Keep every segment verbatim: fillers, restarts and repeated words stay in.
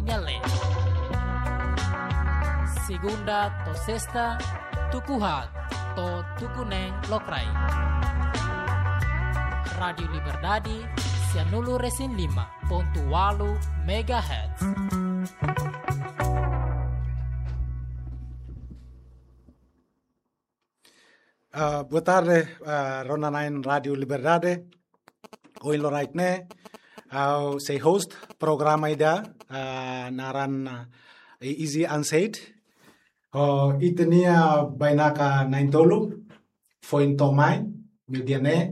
nyale. Segunda to sexta tukuhat to tukuneng lokrai. Radio Liberdade Sianulu Resin lima ponto walu megahertz. Uh, boa tarde, uh, Ronanain Radio Liberdade. Oin loraitne, uh, say host programa ida uh, naran uh, Easy Unsaid. Uh, itenia bainaka naintolu, foin tomai, mediane.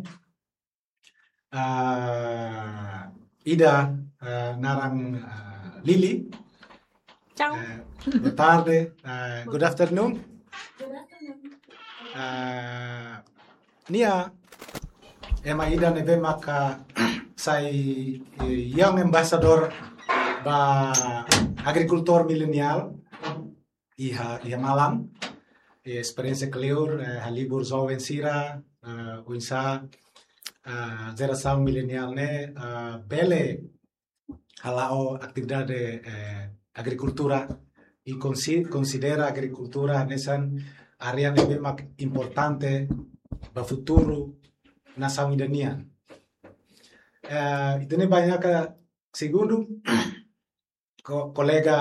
Uh, ida uh, naran uh, Lili. Ciao. Uh, boa tarde, uh, good afternoon. Good afternoon. Uh, nia ema ida nebe maka sai young ambassador ba agricultor milenial iha iha Malang experiência clear halibur jovem sira uinsa geração milenial ne bele halao atividade agricultura e considera agricultura nesan area yang memang importante ba futuro nasa Indania. Uh, itu ne banyak segundo ko, kolega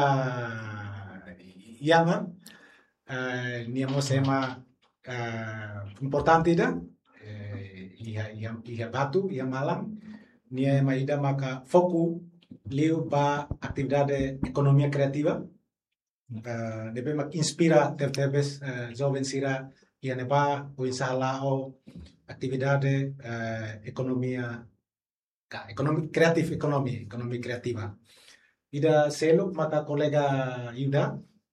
yang uh, niamo sema uh, importante ida uh, iha iha iha batu iha Malang nia maida maka foku liu ba atividade ekonomia kreativa. Uh, debe mak inspira tertebes uh, jovem sira ia neba o insala o atividade uh, economia ka ekonomi kreatif ekonomi ekonomi kreativa ida selo mata kolega Yuda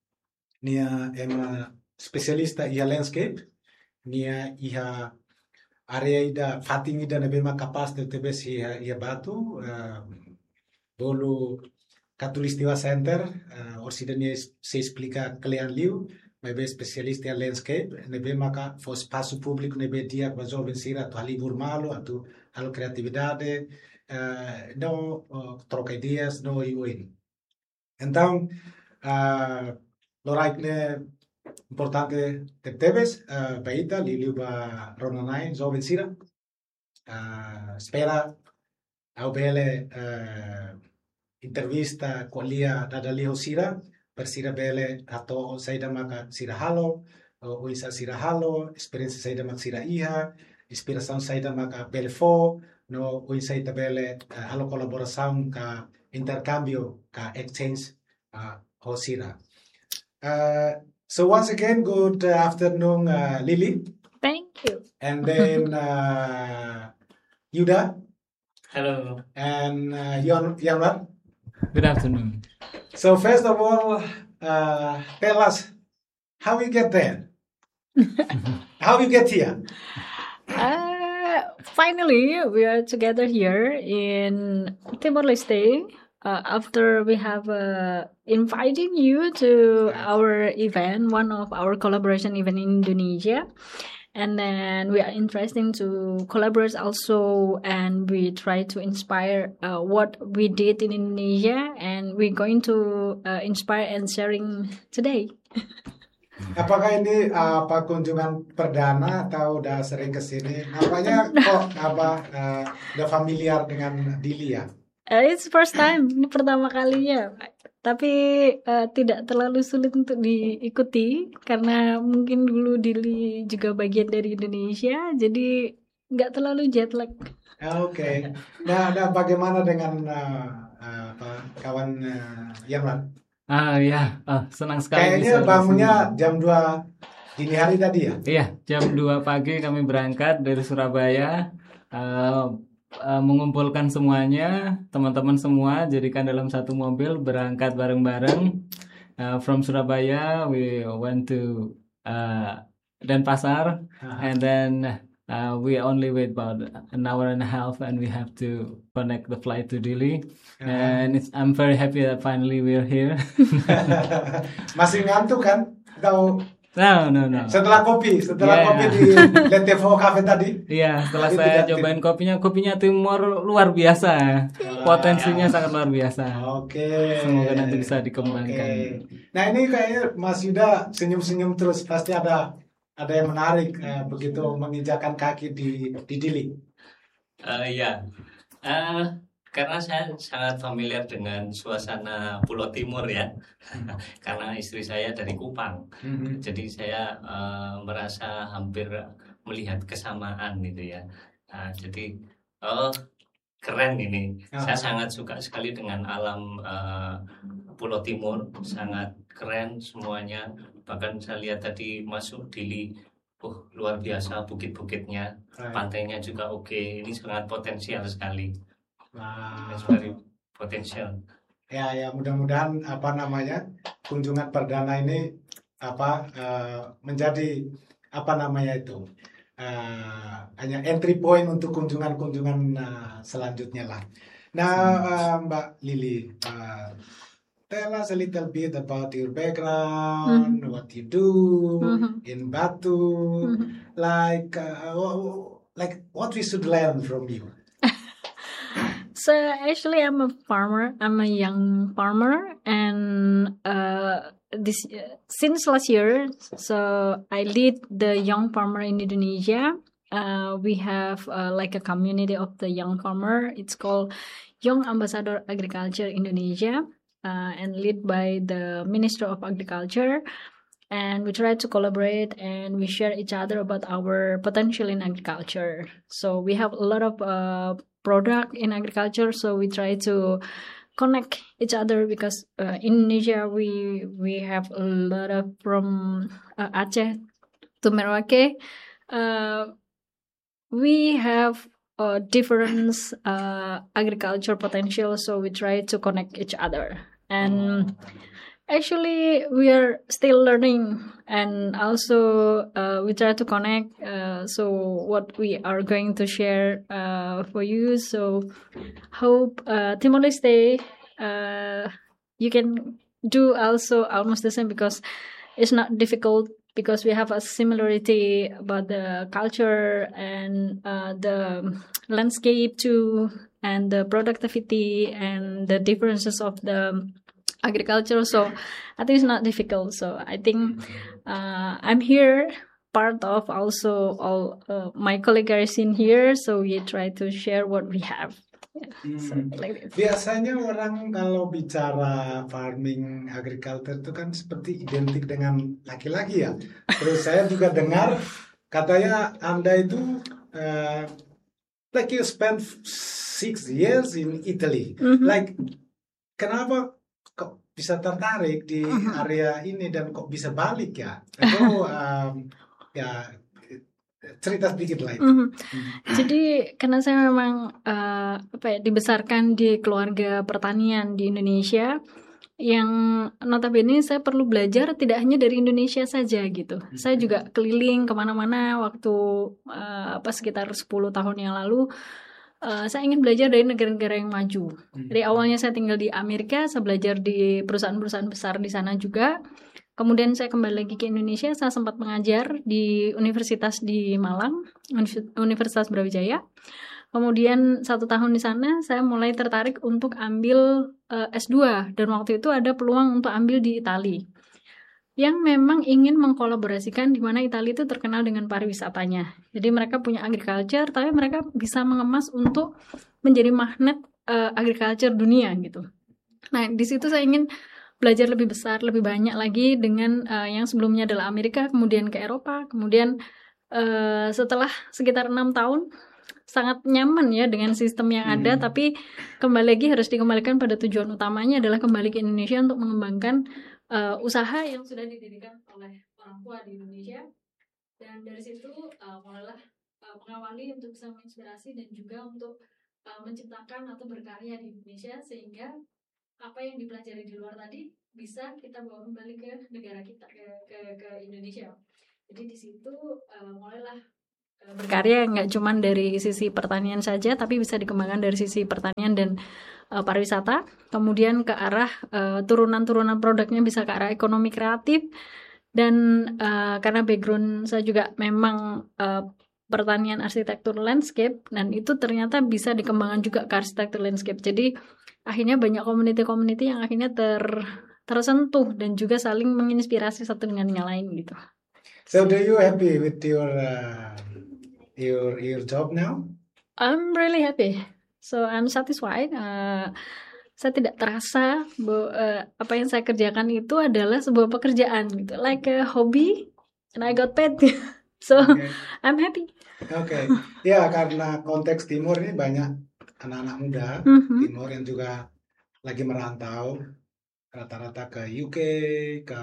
nia ema spesialista ia landscape nia iha area ida fating ida nebe mak kapas tertebes ia ia batu uh, bolu Katulistiwa Center, uh, orsidania se explica klean liu, nebe especialista em landscape, nebe maka for espaço público, nebe dia para jovem sira, tu ali burmalo, tu halo criatividade, uh, não uh, troca ideias, não iuin. Então, uh, lorait ne importante tebes, uh, baita liu ba Ronanai, jovem sira, uh, spera au bele uh, intervista qualia dadaliho sira per sira bele ato saida maka sira halo o isa sira halo experiência saida maka sira iha inspiração saida maka bele fo no o isa bele uh, halo colaboração ka intercambio ka exchange uh, ho sira. Uh, so once again good afternoon uh, Lily. Thank you. And then uh, Yuda. Hello. And uh, Yon Yanwar. Good afternoon. So first of all, uh, tell us how you get there. How you get here? Uh, finally, we are together here in Timor-Leste uh, after we have uh, inviting you to our event, one of our collaboration event in Indonesia. And then we are interested to collaborate also, and we try to inspire uh, what we did in Indonesia, and we're going to uh, inspire and sharing today. Apakah ini uh, apa kunjungan perdana atau udah sering kesini? Nampaknya kok apa uh, udah familiar dengan Dili ya? Uh, it's first time, ini pertama kalinya. Tapi uh, tidak terlalu sulit untuk diikuti karena mungkin dulu Dili juga bagian dari Indonesia, jadi nggak terlalu jet lag. Oke. Okay. Nah, nah, bagaimana dengan uh, uh, apa, kawan uh, Yanwar? Ah ya, oh, senang sekali. Kayaknya bangunnya jam dua dini hari tadi ya? Iya, jam dua pagi kami berangkat dari Surabaya. Uh, Uh, mengumpulkan semuanya, teman-teman semua, jadikan dalam satu mobil, berangkat bareng-bareng. Uh, from Surabaya, we went to uh, Denpasar, uh-huh. and then uh, we only wait about an hour and a half, and we have to connect the flight to Dili. Uh-huh. And it's, I'm very happy that finally we're here. Masih ngantuk kan? Atau No, no, no. Setelah kopi, setelah yeah. kopi di Letevo Cafe tadi. Iya, setelah saya cobain kopinya, kopinya Timor luar biasa. potensinya sangat luar biasa. Oke. Semoga nanti bisa dikembangkan. Oke. Nah ini kayaknya Mas Yuda senyum-senyum terus, pasti ada ada yang menarik eh, begitu menginjakan kaki di di Dili. Uh, ya, uh, karena saya sangat familiar dengan suasana Pulau Timur ya, karena istri saya dari Kupang, Mhm. jadi saya uh, merasa hampir melihat kesamaan gitu ya. Nah, jadi oh keren ini, Ah. saya sangat suka sekali dengan alam uh, Pulau Timur, sangat keren semuanya. Bahkan saya lihat tadi masuk Dili, uh luar biasa bukit-bukitnya. Right. Pantainya juga oke, ini sangat potensial sekali. Wow. It's very potensial. Ya, ya mudah-mudahan apa namanya kunjungan perdana ini apa eh, menjadi apa namanya itu eh, hanya entry point untuk kunjungan-kunjungan eh, selanjutnya lah. Nah, eh, Mbak Lili, eh, tell us a little bit about your background, what you do Mhm. in Batu, Mhm. like uh, wha- like what we should learn from you. So actually, I'm a farmer. I'm a young farmer, and uh, this since last year, so I lead the young farmer in Indonesia. Uh, we have uh, like a community of the young farmer. It's called Young Ambassador Agriculture Indonesia, uh, and led by the Minister of Agriculture. And we try to collaborate and we share each other about our potential in agriculture. So we have a lot of uh, product in agriculture. So we try to connect each other because uh, in Indonesia we we have a lot of from uh, Aceh to Merauke. Uh, we have uh, different uh, agriculture potential. So we try to connect each other and. Actually, we are still learning, and also uh, we try to connect. Uh, so what we are going to share uh, for you. So hope uh, Timor-Leste, uh, you can do also almost the same because it's not difficult because we have a similarity about the culture and uh, the landscape too, and the productivity and the differences of the agriculture. So I think it's not difficult. So I think uh, I'm here part of also all uh, my colleagues in here. So we try to share what we have. Yeah, so Hmm. like this. Biasanya orang kalau bicara farming agriculture itu kan seperti identik dengan laki-laki ya. Terus saya juga dengar katanya Anda itu uh, like you spent six years in Italy. Mhm. Like kenapa kok bisa tertarik di area ini dan kok bisa balik ya? Itu um, ya cerita sedikit lah itu. Mhm. Jadi karena saya memang uh, apa ya dibesarkan di keluarga pertanian di Indonesia, yang notabene saya perlu belajar tidak hanya dari Indonesia saja gitu. Saya juga keliling kemana-mana waktu uh, apa sekitar sepuluh tahun yang lalu. Uh, saya ingin belajar dari negara-negara yang maju. Dari awalnya saya tinggal di Amerika, saya belajar di perusahaan-perusahaan besar di sana juga. Kemudian saya kembali lagi ke Indonesia, saya sempat mengajar di universitas di Malang, Universitas Brawijaya. Kemudian satu tahun di sana, saya mulai tertarik untuk ambil uh, S dua. Dan waktu itu ada peluang untuk ambil di Italia, yang memang ingin mengkolaborasikan di mana Italia itu terkenal dengan pariwisatanya. Jadi mereka punya agriculture, tapi mereka bisa mengemas untuk menjadi magnet uh, agriculture dunia gitu. Nah, di situ saya ingin belajar lebih besar, lebih banyak lagi dengan uh, yang sebelumnya adalah Amerika, kemudian ke Eropa, kemudian uh, setelah sekitar enam tahun sangat nyaman ya dengan sistem yang ada, hmm. tapi kembali lagi harus dikembalikan pada tujuan utamanya adalah kembali ke Indonesia untuk mengembangkan uh, usaha yang sudah didirikan oleh orang tua di Indonesia. Dan dari situ uh, mulailah uh, mengawali untuk bisa menginspirasi dan juga untuk uh, menciptakan atau berkarya di Indonesia, sehingga apa yang dipelajari di luar tadi bisa kita bawa kembali ke negara kita, ke ke, ke Indonesia. Jadi di situ uh, mulailah uh, berkarya nggak cuma dari sisi pertanian saja, tapi bisa dikembangkan dari sisi pertanian dan uh, pariwisata. Kemudian ke arah uh, turunan-turunan produknya bisa ke arah ekonomi kreatif. Dan uh, karena background saya juga memang uh, pertanian arsitektur landscape, dan itu ternyata bisa dikembangkan juga ke arsitektur landscape. Jadi akhirnya banyak community-community yang akhirnya ter tersentuh dan juga saling menginspirasi satu dengan yang lain gitu. So do you happy with your uh, your your job now? I'm really happy. So I'm satisfied. Uh, saya tidak terasa bahwa uh, apa yang saya kerjakan itu adalah sebuah pekerjaan gitu, like a hobby, and I got paid. So Okay. I'm happy. Oke, ya karena konteks timur ini banyak anak-anak muda Mhm. timur yang juga lagi merantau, rata-rata ke U K, ke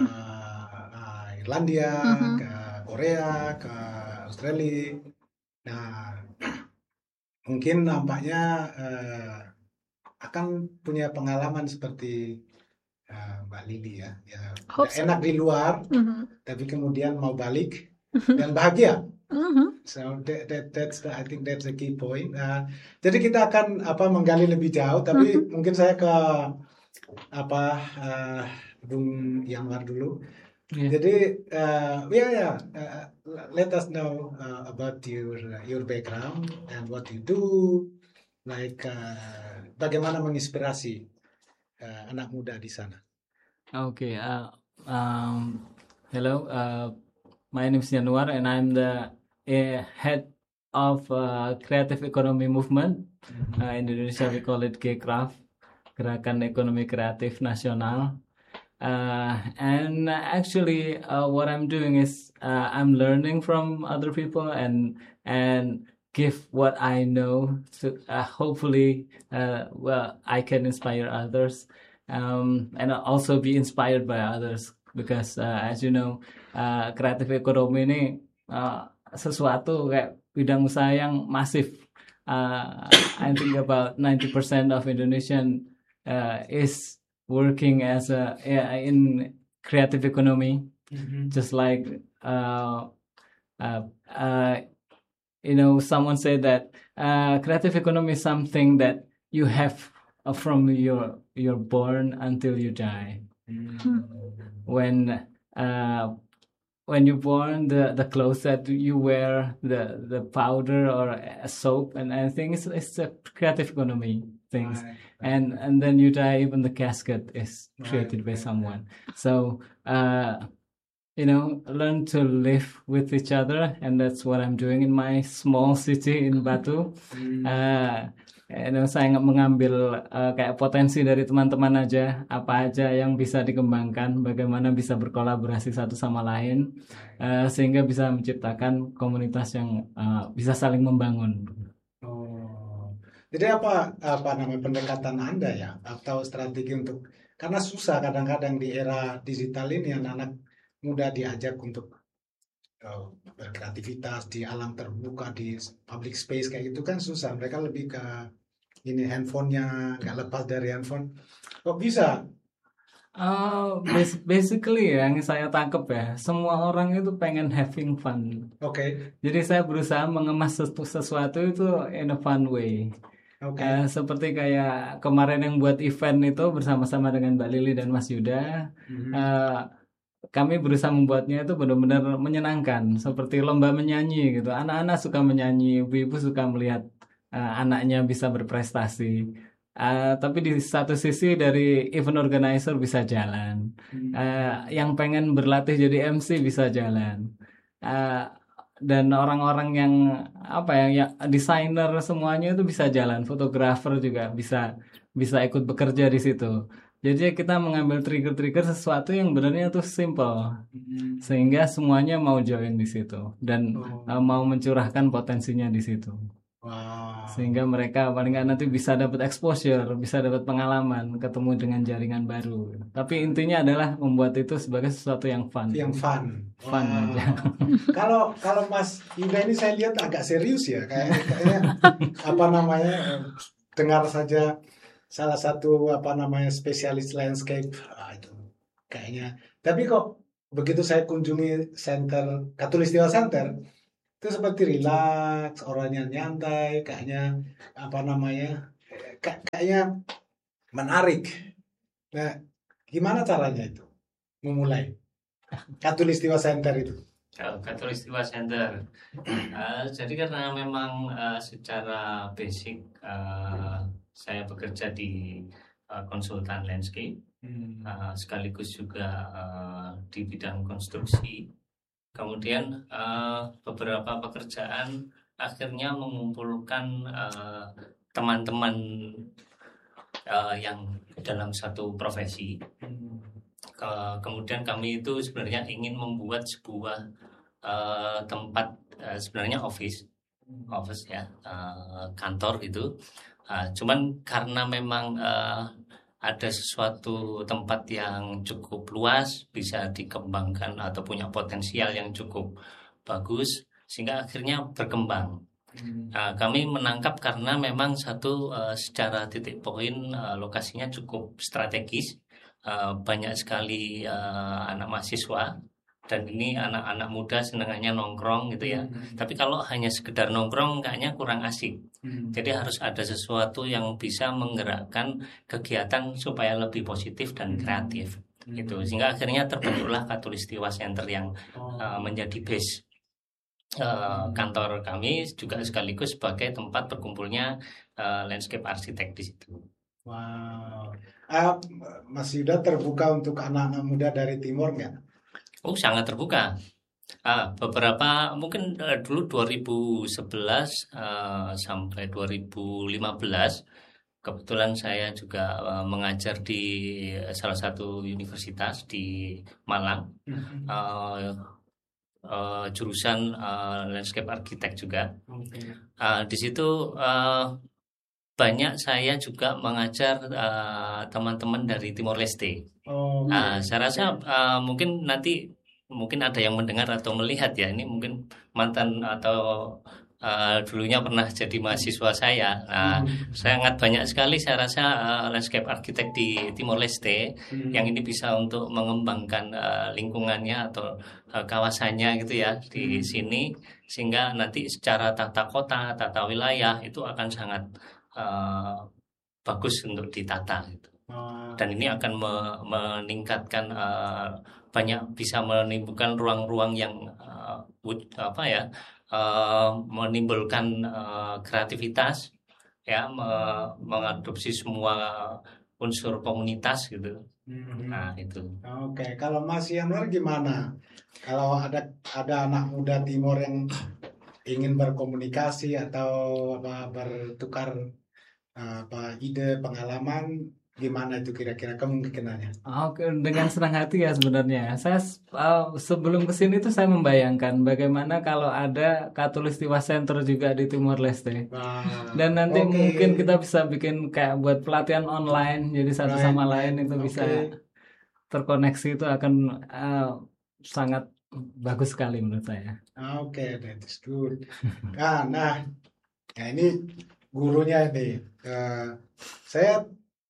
uh, Irlandia, Mhm. ke Korea, ke Australia. Nah, mungkin nampaknya eh, akan punya pengalaman seperti eh, Mbak Lili ya, ya Hope nggak so. enak di luar, Mhm. tapi kemudian mau balik dan bahagia. Mhm. So that, that that's the, I think that's the key point. Nah, jadi kita akan apa menggali lebih jauh, tapi Mhm. mungkin saya ke apa eh, Bung Yanwar dulu. Yeah. Jadi uh, ya ya uh, let us know uh, about your your background and what you do, like uh, bagaimana menginspirasi uh, anak muda di sana. Okay. Uh, um, hello. Uh, my name is Januar, and I'm the uh, head of uh, Creative Economy Movement. Uh, in Indonesia, we call it G C R A F, Gerakan Ekonomi Kreatif Nasional. Uh, and actually, uh, what I'm doing is uh, I'm learning from other people and and give what I know. To, uh, hopefully, uh, well, I can inspire others, um, and also be inspired by others. Because uh, as you know, uh, kreatif ekonomi ini uh, sesuatu kayak bidang usaha yang masif. Uh, I think about ninety percent of Indonesian uh, is working as a yeah, in creative economy, just like uh, uh, uh, you know, someone said that uh, creative economy is something that you have uh, from your you're born until you die. When uh, when you're born, the, the clothes that you wear, the, the powder or a soap and anything, it's, it's a creative economy things. Right, right. And and then you die, even the casket is created by Right, right, someone. So, uh, you know, learn to live with each other, and that's what I'm doing in my small city in Batu. Hmm. Uh, you know, saya nggak mengambil uh, kayak potensi dari teman-teman aja, apa aja yang bisa dikembangkan, bagaimana bisa berkolaborasi satu sama lain, uh, sehingga bisa menciptakan komunitas yang uh, bisa saling membangun. Oh, jadi apa apa namanya pendekatan Anda ya atau strategi untuk karena susah kadang-kadang di era digital ini anak-anak muda diajak untuk uh, berkreativitas di alam terbuka di public space kayak gitu kan susah. Mereka lebih ke ini handphonenya nggak lepas dari handphone. Kok bisa? Uh, bas- basically yang saya tangkap ya, semua orang itu pengen having fun. Oke, Jadi saya berusaha mengemas sesu- sesuatu itu in a fun way. oke. Eh, seperti kayak kemarin yang buat event itu bersama-sama dengan Mbak Lili dan Mas Yuda, Mhm. eh, kami berusaha membuatnya itu benar-benar menyenangkan, seperti lomba menyanyi gitu. Anak-anak suka menyanyi, ibu-ibu suka melihat eh, anaknya bisa berprestasi. Eh, tapi di satu sisi dari event organizer bisa jalan, Hmm. Eh, yang pengen berlatih jadi M C bisa jalan. Eh, dan orang-orang yang apa ya, ya desainer semuanya itu bisa jalan, fotografer juga bisa bisa ikut bekerja di situ. Jadi kita mengambil trigger-trigger sesuatu yang benernya tuh simple, Hmm. sehingga semuanya mau join di situ dan Oh. uh, mau mencurahkan potensinya di situ. Wow. Sehingga mereka paling nggak nanti bisa dapat exposure, bisa dapat pengalaman, ketemu dengan jaringan baru. Tapi intinya adalah membuat itu sebagai sesuatu yang fun. Yang fun. Fun Wow. aja. Kalau kalau Mas Yuda ini saya lihat agak serius ya, kayak kayaknya apa namanya eh, dengar saja salah satu apa namanya spesialis landscape ah, itu kayaknya. Tapi kok begitu saya kunjungi center Katulistiwa Center itu seperti relax, orangnya nyantai, kayaknya apa namanya eh, kayak- kayaknya menarik. Nah, gimana caranya itu memulai Katulistiwa Center itu? Oh, Katulistiwa Center. Uh, jadi karena memang uh, secara basic uh, saya bekerja di uh, konsultan landscape, Hmm. uh, sekaligus juga uh, di bidang konstruksi. Kemudian uh, beberapa pekerjaan akhirnya mengumpulkan uh, teman-teman uh, yang dalam satu profesi. Hmm. Ke- kemudian kami itu sebenarnya ingin membuat sebuah uh, tempat uh, sebenarnya office, office ya, uh, kantor gitu. Uh, cuman karena memang uh, ada sesuatu tempat yang cukup luas, bisa dikembangkan atau punya potensial yang cukup bagus, sehingga akhirnya berkembang. Hmm. Uh, kami menangkap karena memang satu uh, secara titik poin uh, lokasinya cukup strategis. Uh, banyak sekali uh, anak mahasiswa, dan ini anak-anak muda senangannya nongkrong gitu ya. Hmm. Tapi kalau hanya sekedar nongkrong kayaknya kurang asik. Hmm. Jadi harus ada sesuatu yang bisa menggerakkan kegiatan supaya lebih positif dan kreatif gitu. Sehingga akhirnya terbentuklah Katulistiwa Center yang Oh. uh, menjadi base uh, kantor kami, juga sekaligus sebagai tempat berkumpulnya uh, landscape arsitek di situ. Wow. Ah, Mas Yuda terbuka untuk anak-anak muda dari Timor nggak? Oh, sangat terbuka. Ah, beberapa mungkin uh, dulu dua ribu sebelas uh, sampai dua ribu lima belas kebetulan saya juga uh, mengajar di salah satu universitas di Malang, uh, uh, jurusan uh, landscape architect juga. Okay. Uh, di situ uh, banyak saya juga mengajar uh, teman-teman dari Timor Leste. Oh, Uh, saya rasa uh, mungkin nanti mungkin ada yang mendengar atau melihat ya, ini mungkin mantan atau uh, dulunya pernah jadi mahasiswa saya. Nah, Hmm. sangat banyak sekali saya rasa uh, landscape architect di Timor Leste Hmm. yang ini bisa untuk mengembangkan uh, lingkungannya atau uh, kawasannya gitu ya di Hmm. sini, sehingga nanti secara tata kota, tata wilayah itu akan sangat uh, bagus untuk ditata gitu. Oh. Dan ini akan me- meningkatkan uh, banyak, bisa menimbulkan ruang-ruang yang uh, wud- apa ya uh, menimbulkan uh, kreativitas ya, me- mengadopsi semua unsur komunitas gitu. Hmm. Nah itu. Oke, kalau Mas Yanwar gimana? Kalau ada ada anak muda Timor yang ingin berkomunikasi atau apa bertukar apa ide pengalaman, gimana itu kira-kira kemungkinannya? Oke, dengan senang hati ya sebenarnya. Saya uh, sebelum kesini tuh saya membayangkan bagaimana kalau ada Katulistiwa Center juga di Timor Leste. Wah, Dan nanti oke. mungkin kita bisa bikin kayak buat pelatihan online, jadi satu Right, sama right. lain itu bisa Oke. terkoneksi, itu akan uh, sangat bagus sekali menurut saya. Oke, that is good. Nah, nah, ya ini gurunya ini. Eh, saya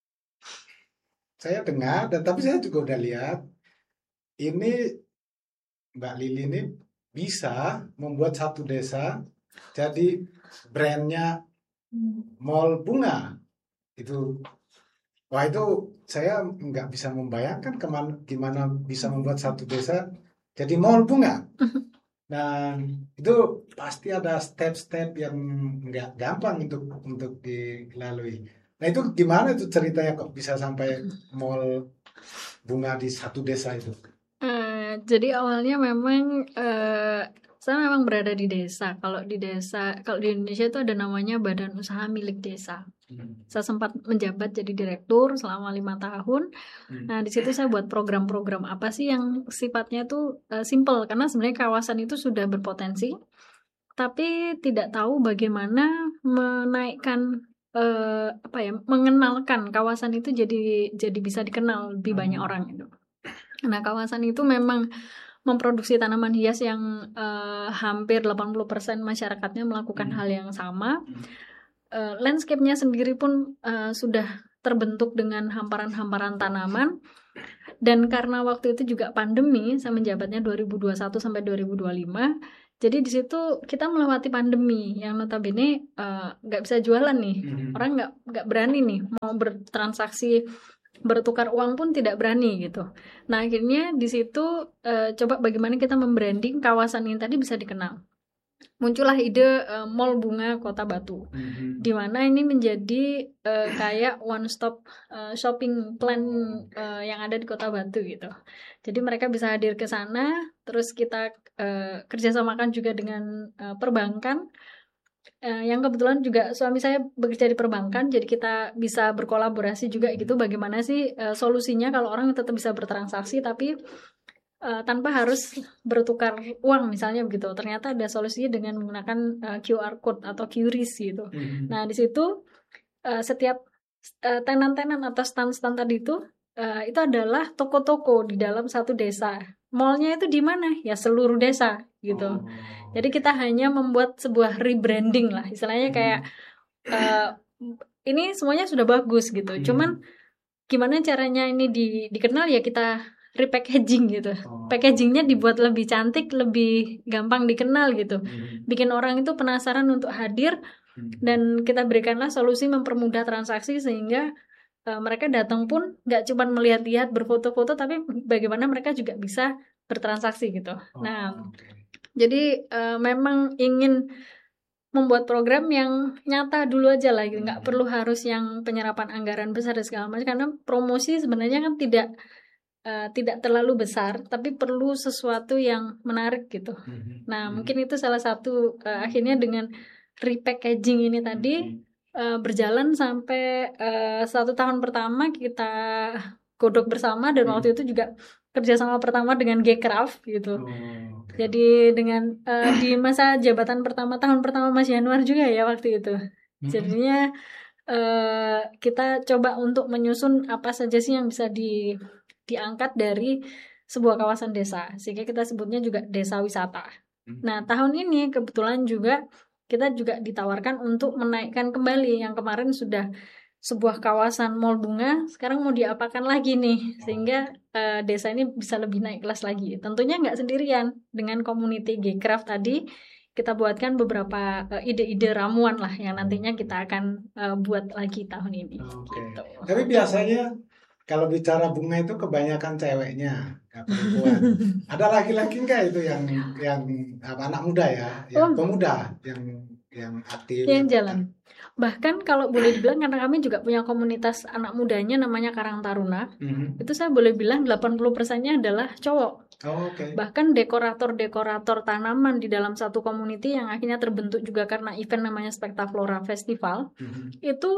saya dengar dan tapi saya juga udah lihat ini Mbak Lili ini bisa membuat satu desa jadi brandnya mall bunga. Itu, wah itu saya nggak bisa membayangkan kemana, gimana bisa membuat satu desa jadi mall bunga. Dan itu pasti ada step-step yang nggak gampang untuk untuk dilalui. Nah itu gimana itu ceritanya kok bisa sampai mall bunga di satu desa itu? Eh, jadi awalnya memang eh, saya memang berada di desa. Kalau di desa, kalau di Indonesia itu ada namanya Badan Usaha Milik Desa. Saya sempat menjabat jadi direktur selama lima tahun. Nah, di situ saya buat program-program apa sih yang sifatnya tuh uh, simple, karena sebenarnya kawasan itu sudah berpotensi, tapi tidak tahu bagaimana menaikkan uh, apa ya, mengenalkan kawasan itu jadi jadi bisa dikenal lebih banyak orang itu. Nah, kawasan itu memang memproduksi tanaman hias yang uh, hampir delapan puluh persen masyarakatnya melakukan Hmm. hal yang sama. Uh, landscape-nya sendiri pun uh, sudah terbentuk dengan hamparan-hamparan tanaman. Dan karena waktu itu juga pandemi, saya menjabatnya dua ribu dua puluh satu sampai dua ribu dua puluh lima. Jadi di situ kita melewati pandemi yang notabene uh, nggak bisa jualan nih. Hmm. Orang nggak nggak berani nih mau bertransaksi bertukar uang pun tidak berani gitu. Nah akhirnya di situ uh, coba bagaimana kita membranding kawasan ini tadi bisa dikenal. Muncullah ide uh, Mall Bunga Kota Batu, mm-hmm. di mana ini menjadi uh, kayak one stop uh, shopping plan uh, yang ada di Kota Batu gitu. Jadi mereka bisa hadir ke sana, terus kita uh, kerjasamakan juga dengan uh, perbankan. Uh, yang kebetulan juga suami saya bekerja di perbankan, jadi kita bisa berkolaborasi juga gitu. Bagaimana sih uh, solusinya kalau orang tetap bisa bertransaksi tapi Uh, tanpa harus bertukar uang misalnya begitu. Ternyata ada solusinya dengan menggunakan uh, Q R code atau Q R I S gitu. Mm-hmm. Nah di situ uh, setiap uh, tenan-tenan atau stand-stand tadi itu uh, itu adalah toko-toko di dalam satu desa. Mallnya itu di mana? Ya seluruh desa gitu. Oh. Jadi kita hanya membuat sebuah rebranding lah, istilahnya kayak uh, ini semuanya sudah bagus gitu. Mm-hmm. Cuman gimana caranya ini di, dikenal ya kita repackaging gitu, oh. packagingnya dibuat lebih cantik, lebih gampang dikenal gitu, hmm. bikin orang itu penasaran untuk hadir, hmm. dan kita berikanlah solusi mempermudah transaksi sehingga uh, mereka datang pun nggak cuma melihat-lihat berfoto-foto, tapi bagaimana mereka juga bisa bertransaksi gitu. Oh, nah, okay. jadi uh, memang ingin membuat program yang nyata dulu aja lah, gitu. Nggak hmm. perlu harus yang penyerapan anggaran besar dan segala macam, karena promosi sebenarnya kan tidak Uh, tidak terlalu besar, tapi perlu sesuatu yang menarik gitu. Mm-hmm. Nah, mm-hmm. mungkin itu salah satu uh, akhirnya dengan repackaging ini tadi mm-hmm. uh, berjalan sampai uh, satu tahun pertama kita godok bersama, dan mm-hmm. waktu itu juga kerjasama pertama dengan G-Craft gitu. Oh, okay. Jadi dengan uh, di masa jabatan pertama tahun pertama Mas Januar juga ya waktu itu. Mm-hmm. Jadinya uh, kita coba untuk menyusun apa saja sih yang bisa di diangkat dari sebuah kawasan desa, sehingga kita sebutnya juga desa wisata. Nah, tahun ini kebetulan juga kita juga ditawarkan untuk menaikkan kembali yang kemarin sudah sebuah kawasan Mall Bunga, sekarang mau diapakan lagi nih, sehingga uh, desa ini bisa lebih naik kelas lagi. Tentunya nggak sendirian, dengan community G-Craft tadi kita buatkan beberapa uh, ide-ide ramuan lah yang nantinya kita akan uh, buat lagi tahun ini. Okay. Gitu. Tapi biasanya kalau bicara bunga itu kebanyakan ceweknya, ya, perempuan. Ada laki-laki nggak itu yang yang apa, anak muda ya, yang oh. pemuda, yang yang aktif, yang jalan. Bahkan kalau boleh dibilang, karena kami juga punya komunitas anak mudanya namanya Karang Taruna, mm-hmm. itu saya boleh bilang delapan puluh persennya adalah cowok. Oh, okay. Bahkan dekorator-dekorator tanaman di dalam satu community yang akhirnya terbentuk juga karena event namanya Spectaflora Festival, mm-hmm. itu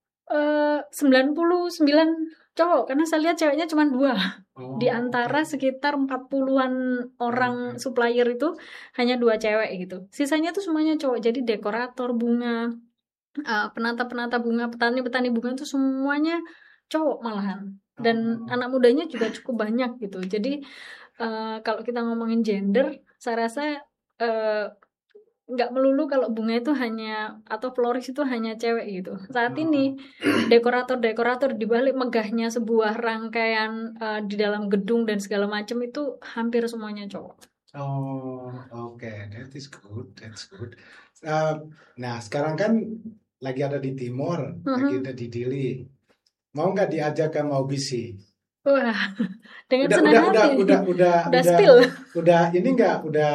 uh, sembilan puluh sembilan cowok, karena saya lihat ceweknya cuma dua. Oh, di antara okay. sekitar empat puluhan orang okay. supplier itu hanya dua cewek gitu. Sisanya tuh semuanya cowok. Jadi dekorator bunga, uh, penata-penata bunga, petani-petani bunga itu semuanya cowok malahan. Dan oh. anak mudanya juga cukup banyak gitu. Jadi uh, kalau kita ngomongin gender, saya rasa uh, nggak melulu kalau bunga itu hanya atau floris itu hanya cewek gitu. Saat ini dekorator-dekorator di balik megahnya sebuah rangkaian uh, di dalam gedung dan segala macam itu hampir semuanya cowok. Oh, oke, okay. That is good, that's good. Uh, nah, sekarang kan lagi ada di Timor, uh-huh. lagi ada di Dili. Mau nggak diajak ke Maubisi? Wah, dengan udah, senang udah, hati. Udah, udah, udah, udah, spill. udah, ini nggak, udah,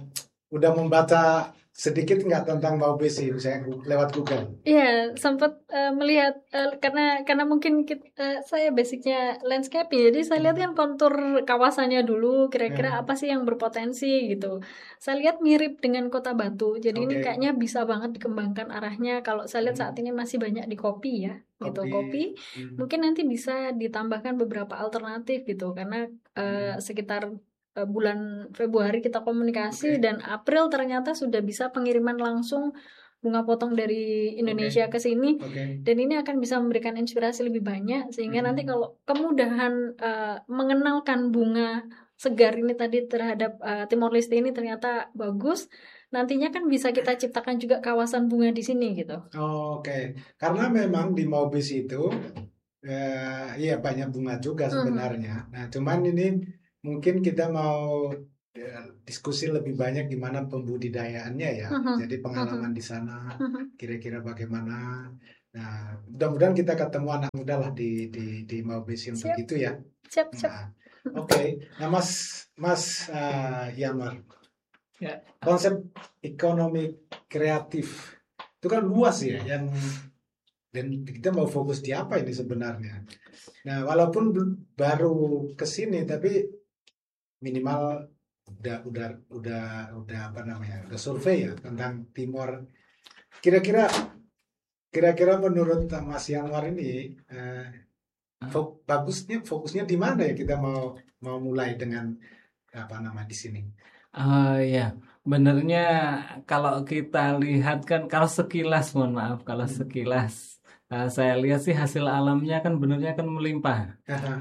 udah membaca sedikit nggak tentang Maubisi, misalnya lewat Google? Iya, sempat uh, melihat uh, karena karena mungkin kita, uh, saya basicnya landscape, jadi saya lihat kan kontur kawasannya dulu, kira-kira hmm. apa sih yang berpotensi gitu. Saya lihat mirip dengan Kota Batu, jadi okay. ini kayaknya bisa banget dikembangkan arahnya. Kalau saya lihat saat ini masih banyak di kopi ya, kopi. gitu kopi. Hmm. Mungkin nanti bisa ditambahkan beberapa alternatif gitu, karena uh, hmm. sekitar bulan Februari kita komunikasi okay. dan April ternyata sudah bisa pengiriman langsung bunga potong dari Indonesia okay. ke sini okay. dan ini akan bisa memberikan inspirasi lebih banyak sehingga hmm. nanti kalau kemudahan uh, mengenalkan bunga segar ini tadi terhadap uh, Timor Leste ini ternyata bagus, nantinya kan bisa kita ciptakan juga kawasan bunga di sini gitu. Oh, Oke, okay. Karena memang di Maubisi itu uh, ya banyak bunga juga sebenarnya. Hmm. Nah, cuman ini mungkin kita mau ya, diskusi lebih banyak gimana pembudidayaannya ya. Uh-huh. Jadi pengalaman uh-huh. di sana uh-huh. kira-kira bagaimana. Nah, mudah-mudahan kita ketemu anak muda lah di di di Maubesion Siap. begitu ya. Siap, siap. Nah, oke. Nah, Mas Mas uh, Yanmar, Ya. konsep ekonomi kreatif itu kan luas ya, yang dan kita mau fokus di apa ini sebenarnya. Nah, walaupun bel- baru ke sini tapi minimal udah udah udah udah apa namanya? Udah survei ya tentang Timor. Kira-kira kira-kira menurut Mas Yanmar ini eh, fo- bagusnya fokusnya di mana ya kita mau mau mulai dengan apa nama di sini? Ah ya, benernya kalau kita lihat kan, kalau sekilas, mohon maaf, kalau sekilas ah, saya lihat sih hasil alamnya kan benernya kan melimpah,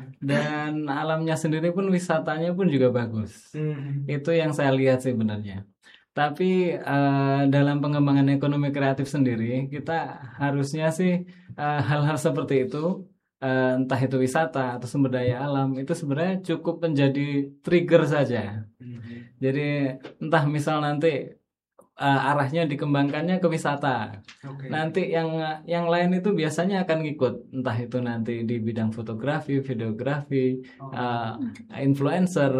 dan alamnya sendiri pun wisatanya pun juga bagus. Itu yang saya lihat sih benernya. Tapi eh, dalam pengembangan ekonomi kreatif sendiri, kita harusnya sih eh, hal-hal seperti itu, eh, entah itu wisata atau sumber daya alam, itu sebenarnya cukup menjadi trigger saja. Jadi entah misal nanti eh, arahnya dikembangkannya ke wisata, Oke. nanti yang yang lain itu biasanya akan ngikut, entah itu nanti di bidang fotografi, videografi, eh, influencer,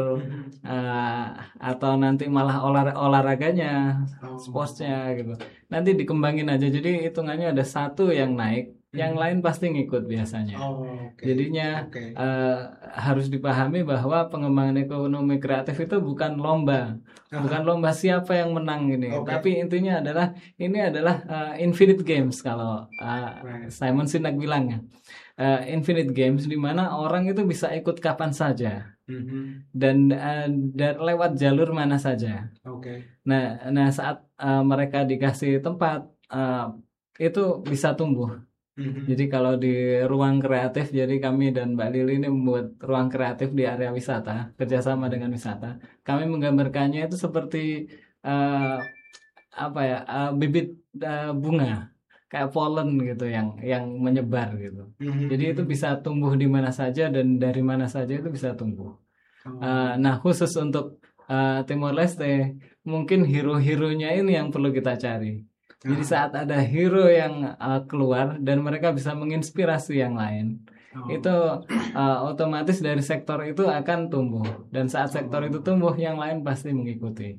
eh, atau nanti malah olah olahraganya, sportsnya gitu. Nanti dikembangin aja. Jadi hitungannya ada satu yang naik, yang lain pasti ngikut biasanya. Oh, oke. Jadinya Oke. eh, harus dipahami bahwa pengembangan ekonomi kreatif itu bukan lomba, bukan lomba siapa yang menang ini. Oke. Tapi intinya adalah ini adalah eh, infinite games kalau eh, Right. Simon Sinek bilang ya. Eh, infinite games di mana orang itu bisa ikut kapan saja Mhm. dan eh, dan lewat jalur mana saja. Oke. Nah, nah saat eh, mereka dikasih tempat eh, itu bisa tumbuh. Mhm. Jadi kalau di ruang kreatif, jadi kami dan Mbak Lili ini membuat ruang kreatif di area wisata, kerjasama dengan wisata. Kami menggambarkannya itu seperti eh, apa ya, eh, bibit eh, bunga, kayak pollen gitu yang yang menyebar gitu. Mhm. Jadi itu bisa tumbuh di mana saja dan dari mana saja itu bisa tumbuh. Oh. Eh, nah khusus untuk eh, Timor Leste, mungkin hero-heronya ini yang perlu kita cari. Jadi saat ada hero yang uh, keluar dan mereka bisa menginspirasi yang lain, Oh. itu uh, otomatis dari sektor itu akan tumbuh. Dan saat sektor itu tumbuh, yang lain pasti mengikuti.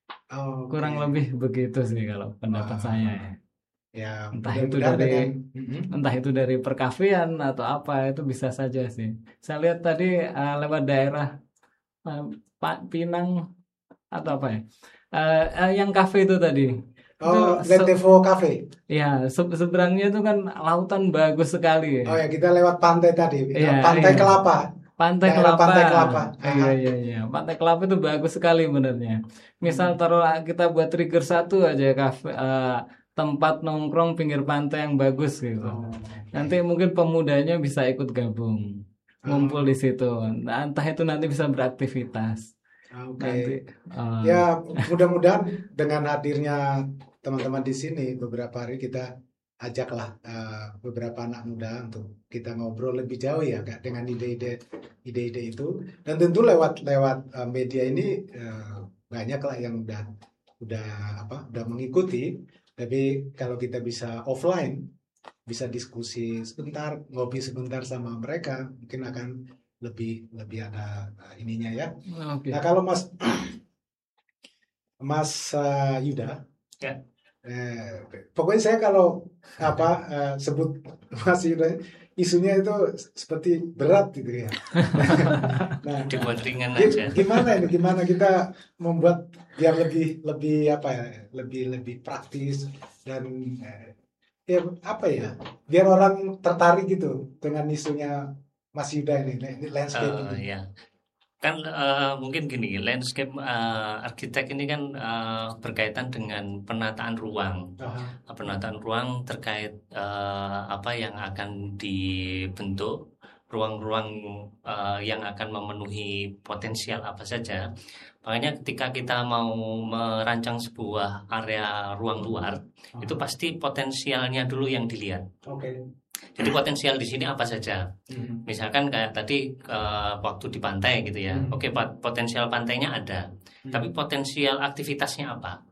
Oh, oke. Kurang lebih begitu sih kalau pendapat Wah. saya ya. Ya, Entah itu mudah-mudahan dari dengan Mhm. entah itu dari perkafean atau apa, itu bisa saja sih. Saya lihat tadi uh, lewat daerah uh, Pak Pinang atau apa ya, Uh, uh, yang kafe itu tadi. Oh, Itu se- Lentevo Cafe. Ya, se- seberangnya itu kan lautan bagus sekali ya. Oh ya, kita lewat pantai tadi. Iya, Pantai iya. Kelapa. Pantai Daerah Kelapa. Pantai Kelapa. Iya, iya, iya. Pantai Kelapa itu bagus sekali benernya. Misal taruh kita buat trigger satu aja, kafe, eh, tempat nongkrong pinggir pantai yang bagus gitu. Oh, Nanti mungkin pemudanya bisa ikut gabung, ngumpul di situ. Nah, entah itu nanti bisa beraktivitas. oke. Nanti eh, Ya, mudah-mudahan dengan hadirnya teman-teman di sini beberapa hari kita ajaklah eh, beberapa anak muda untuk kita ngobrol lebih jauh ya Kak, dengan ide-ide ide-ide itu, dan tentu lewat lewat eh, media ini eh, banyak lah yang udah udah apa udah mengikuti. Tapi kalau kita bisa offline, bisa diskusi sebentar, ngopi sebentar sama mereka, mungkin akan lebih lebih ada eh, ininya ya. oke. Nah, kalau Mas Mas eh, Yuda, Ya. eh, pokoknya saya kalau apa eh, sebut Mas Yuda, isunya itu seperti berat gitu ya. Nah, Dibuat ringan gi- aja. gimana ini? Gimana kita membuat biar lebih lebih apa ya, lebih lebih praktis dan eh, ya apa ya, biar orang tertarik gitu dengan isunya Mas Yuda ini, ini landscape Eh, ini. ya. Kan eh, mungkin gini, landscape eh, arsitek ini kan eh, berkaitan dengan penataan ruang. Aha. Penataan ruang terkait eh, apa yang akan dibentuk, ruang-ruang eh, yang akan memenuhi potensial apa saja. Makanya ketika kita mau merancang sebuah area ruang luar, itu pasti potensialnya dulu yang dilihat. Oke. Jadi potensial di sini apa saja? Mhm. Misalkan kayak tadi eh, waktu di pantai gitu ya. Hmm. Oke, pot- potensial pantainya ada. Hmm. Tapi potensial aktivitasnya apa?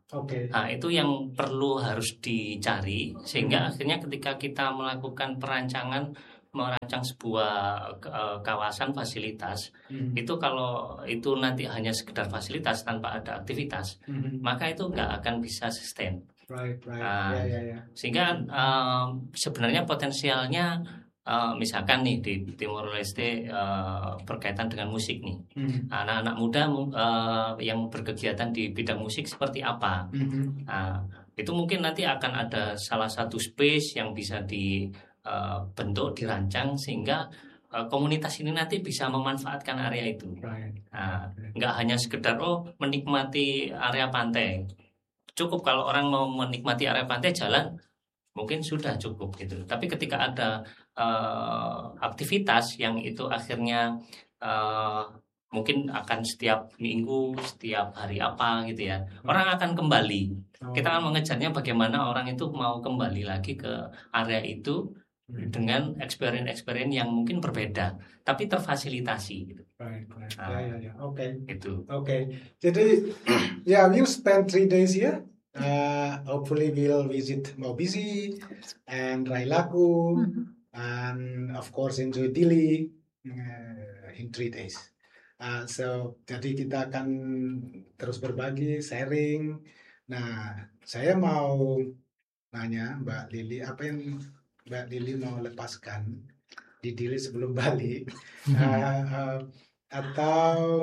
Oke. Nah, itu yang perlu harus dicari sehingga akhirnya ketika kita melakukan perancangan merancang sebuah uh, kawasan fasilitas Hmm. itu kalau itu nanti hanya sekedar fasilitas tanpa ada aktivitas Hmm. maka itu nggak akan bisa sustain. Right, right. Nah, Ya, ya, ya. sehingga um, sebenarnya potensialnya uh, misalkan nih di Timor Leste uh, berkaitan dengan musik nih, Hmm. anak-anak muda uh, yang berkegiatan di bidang musik seperti apa? Hmm. Nah, itu mungkin nanti akan ada salah satu space yang bisa dibentuk, dirancang sehingga uh, komunitas ini nanti bisa memanfaatkan area itu. Right. Nah, nggak hanya sekedar oh menikmati area pantai. Cukup kalau orang mau menikmati area pantai jalan mungkin sudah cukup gitu. Tapi ketika ada uh, aktivitas yang itu akhirnya uh, mungkin akan setiap minggu, setiap hari apa gitu ya, orang akan kembali. Oh. Kita akan mengejarnya bagaimana orang itu mau kembali lagi ke area itu dengan experience-experience yang mungkin berbeda, tapi terfasilitasi gitu. Right, right. Ah. Ya, ya, ya. Oke. Itu. Oke. Jadi, ya, we'll spend three days here. Uh, hopefully we'll visit Maubisi and Railaku, Mhm. and of course enjoy Dili uh, in three days. Uh, so, jadi kita akan terus berbagi, sharing. Nah, saya mau nanya Mbak Lili, apa yang Mbak Lili mau lepaskan di Dili sebelum balik? Uh, uh, atau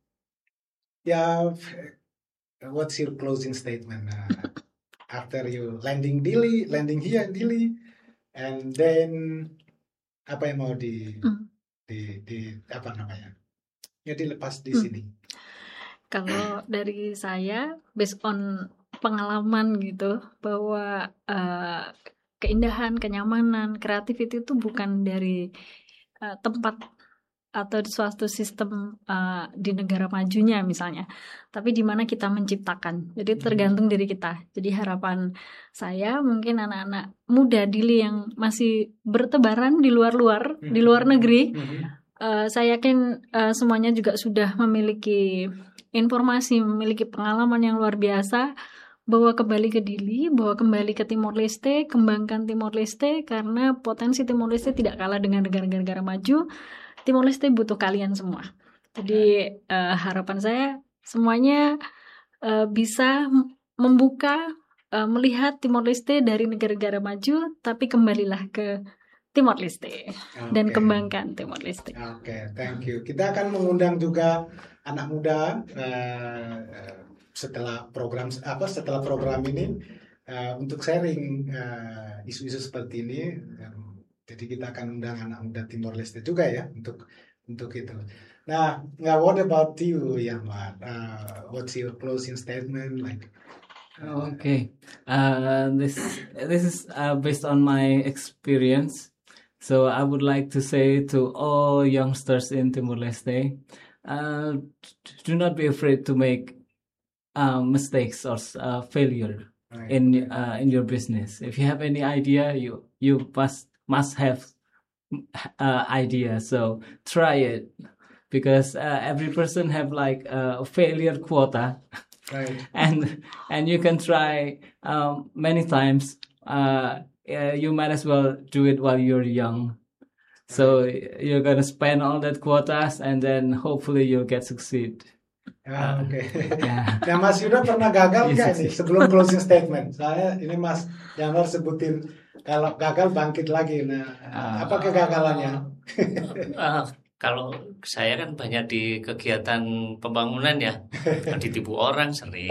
ya, what's your closing statement uh, after you landing Dili, landing here in Dili, and then apa yang mau di Hmm. di, di apa namanya? Ya dilepas di Hmm. sini. Kalau dari saya, based on pengalaman gitu, bahwa uh, keindahan, kenyamanan, creativity itu bukan dari uh, tempat atau di suatu sistem uh, di negara majunya misalnya, tapi di mana kita menciptakan. Jadi tergantung diri kita. Jadi harapan saya mungkin anak-anak muda Dili yang masih bertebaran di luar-luar, di luar negeri, uh, saya yakin uh, semuanya juga sudah memiliki informasi, memiliki pengalaman yang luar biasa, bahwa kembali ke Dili, bahwa kembali ke Timor Leste, kembangkan Timor Leste, karena potensi Timor Leste tidak kalah dengan negara-negara maju. Timor Leste butuh kalian semua. Jadi uh, harapan saya semuanya uh, bisa membuka, uh, melihat Timor Leste dari negara-negara maju, tapi kembalilah ke Timor Leste dan Oke. kembangkan Timor Leste. Oke, thank you. Kita akan mengundang juga anak muda uh, setelah program apa setelah program ini uh, untuk sharing uh, isu-isu seperti ini. Um, Jadi kita akan undang anak muda Timor Leste juga ya untuk untuk itu. Nah, nah what about you, Yamar? Uh, what's your closing statement like? Okay, uh, this this is uh, based on my experience. So I would like to say to all youngsters in Timor Leste, uh, do not be afraid to make uh, mistakes or uh, failure Right. in uh, in your business. If you have any idea, you you must must have uh, idea. So try it, because uh, every person have like a failure quota. Right. and and you can try um, many times. Uh, uh, you might as well do it while you're young. So you're gonna spend all that quotas, and then hopefully you'll get succeed. Ah, Uh, Oke. yeah. Nah, Mas Yuda pernah gagal Yes, nggak yes, nih yes. sebelum closing statement? Saya ini Mas Yamar sebutin kalau gagal bangkit lagi. Nah, Ah. apa kegagalannya? Ah, kalau saya kan banyak di kegiatan pembangunan ya, ditipu orang sering.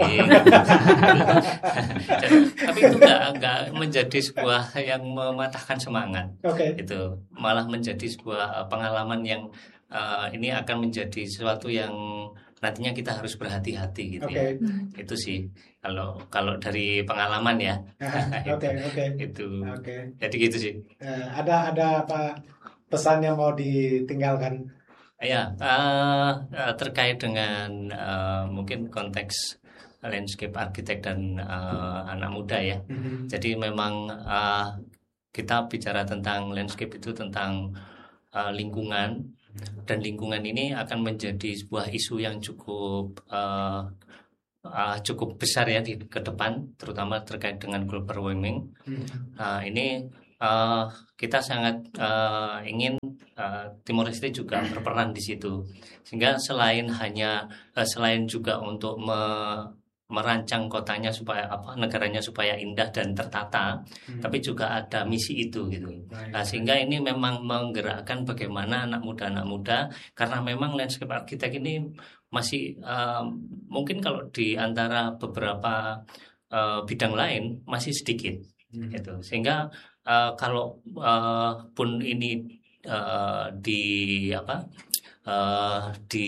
Tapi itu nggak nggak menjadi sebuah yang mematahkan semangat. Oke. Itu malah menjadi sebuah pengalaman yang uh, ini akan menjadi sesuatu yang nantinya kita harus berhati-hati gitu ya. Oke. Itu sih kalau kalau dari pengalaman ya. Oke, oke. Itu. Oke. Jadi gitu sih. Eh, ada ada apa pesan yang mau ditinggalkan? Ya, uh, uh, terkait dengan uh, mungkin konteks landscape arsitek dan uh, anak muda ya. Mhm. Jadi memang uh, kita bicara tentang landscape itu tentang uh, lingkungan, dan lingkungan ini akan menjadi sebuah isu yang cukup uh, uh, cukup besar ya di ke depan, terutama terkait dengan global warming. Nah, ini uh, kita sangat uh, ingin uh, Timor Leste juga berperan di situ, sehingga selain hanya uh, selain juga untuk me merancang kotanya supaya apa negaranya supaya indah dan tertata, hmm. tapi juga ada misi itu gitu. Baik. Nah, sehingga ini memang menggerakkan bagaimana anak muda anak muda karena memang landscape arsitek ini masih uh, mungkin kalau di antara beberapa uh, bidang lain masih sedikit hmm. gitu. Sehingga uh, kalau uh, pun ini uh, di apa uh, di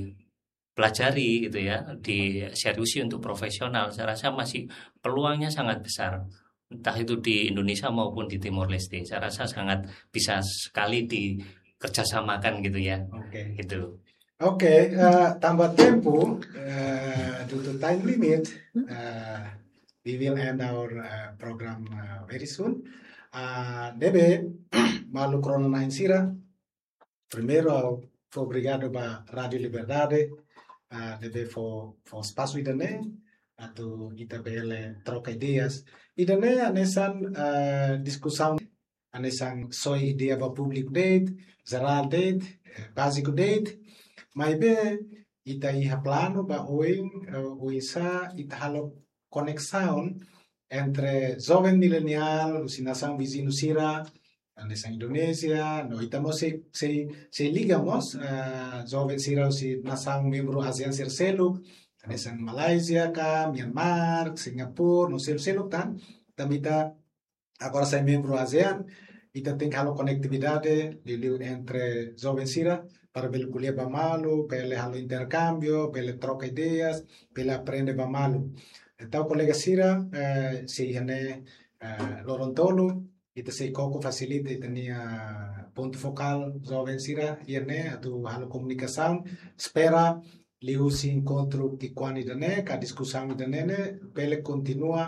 pelajari gitu ya, di seriusi untuk profesional, saya rasa masih peluangnya sangat besar, entah itu di Indonesia maupun di Timor Leste. Saya rasa sangat bisa sekali dikerjasamakan gitu ya. Oke. Okay. Gitu. Oke, okay, uh, tambah tempo, uh, due to time limit, uh, we will end our uh, program uh, very soon. Uh, debe malu corona na insira. Primeiro, obrigado ba Radio Liberdade. Uh, deve for for espaço idane atau kita bele troca ideias idane anesan uh, discussão anesan soi idea ba public date geral date básico date mas be ita iha plano ba oin uh, uisa ita halo conexão entre jovem milenial usinação vizinho sira anesan Indonesia, no estamos se se se ligamos uh, jovem sira si nação membro ASEAN Selo, anesan Malaysia ka, Myanmar, Singapura, no selo selo tan, também tá agora sai membro ASEAN, ita tem halo conectividade liu entre jovem sira para bel kuliah bamalo, bele halo intercambio, bele troca ideias, bele aprende bamalo. Então colega sira uh, si hane uh, Lorontolo ita se koko facilita ita nia ponto focal jovem sira iane atu halo comunicação espera liu si encontro que quando idane ka discussão idane pele continua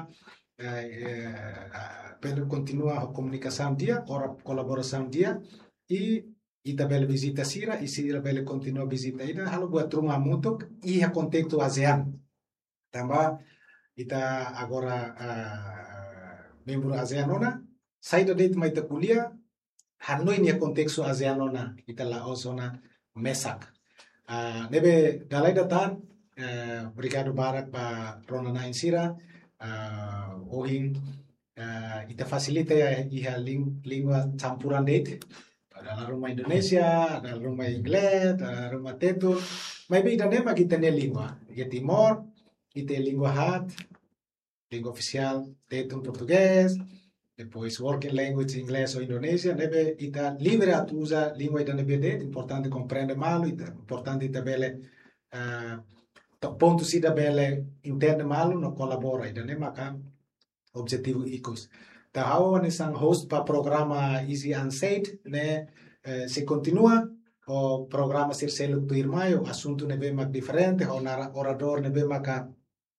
uh, pele continua a comunicação dia ora colaboração dia e ita bele visita sira e sira bele continua visita ida halo buat rumah mutuk e a contexto ASEAN tambah ita agora uh, membro ASEAN ona saída de mai ta kuliah Hanoi ni kontexto ASEAN ona ita la osona mesak uh, nebe dalai datan uh, obrigado barak pa Rona na insira uh, ohin uh, ita facilita ya iha ling, lingua campuran date dalam rumah Indonesia dalam rumah Inggris dalam rumah Tetur maybe ita nema kita ne lingua ya Timor ita lingua hat lingua oficial Tetur português. Depois working language inglês ou Indonésia, nebe ita livre a usa língua ita nebe det, importante compreende malo, ita importante ita bele uh, ponto si da bele intende malo no colabora ita ne maka objetivo ikos. Tahau nisang host pa programa Easy Unsaid ne uh, se continua o programa ser selo tu irmão, o assunto nebe mak diferente, o orador nebe maka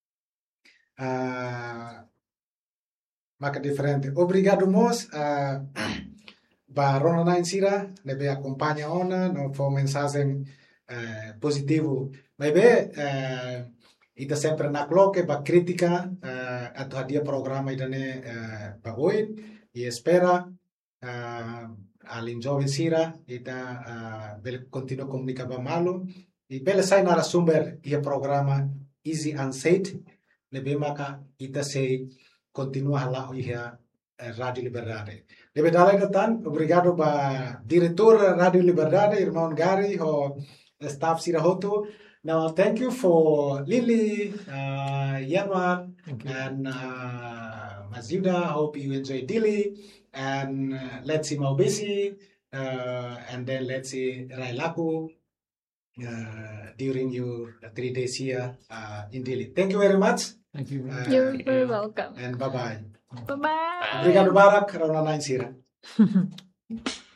uh, maka diferente. Obrigado mos uh, ba Rona na insira nebe acompanha ona no for mensagem uh, positivo. Maybe uh, ita sempre na cloque ba crítica uh, atau dia programa idane uh, ba hoy e espera uh, alin jovem sira ita uh, bel continua comunica ba malo e bele sai na sumber ia programa Easy Unsaid nebe maka ita sei continua lá ia Radio Liberdade. Deve dar datan, obrigado ba diretor Radio Liberdade, irmão Gary, o staff Sirahoto. Now thank you for Lily, uh, Yanwar, and uh, Mazida. Hope you enjoy Dili, and uh, let's see Maubesi, uh, and then let's see Railaku uh, during your three days here uh, in Dili. Thank you very much. Thank you. Uh, You're very welcome. And bye bye. Bye bye. Obrigado Barak, Rona na insira.